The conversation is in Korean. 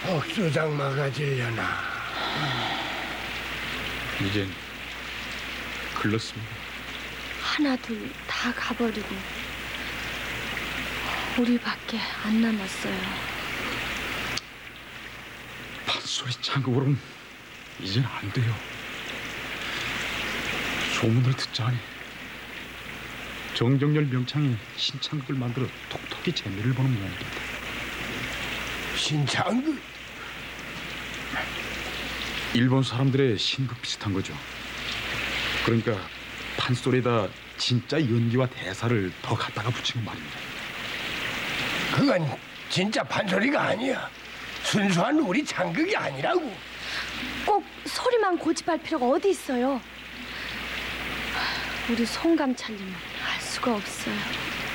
억수장 막아지려나. 이젠 글렀습니다. 하나 둘 다 가버리고 우리밖에 안 남았어요. 판소리 장급으로는 이젠 안 돼요. 소문을 듣자니 정정열 명창이 신창극을 만들어 톡톡히 재미를 보는 모양입니다. 신창극? 일본 사람들의 신극 비슷한 거죠. 그러니까 판소리에다 진짜 연기와 대사를 더 갖다가 붙이는 말입니다. 그건 진짜 판소리가 아니야. 순수한 우리 창극이 아니라고. 꼭 소리만 고집할 필요가 어디 있어요. 우리 송감찰님은 할 수가 없어요.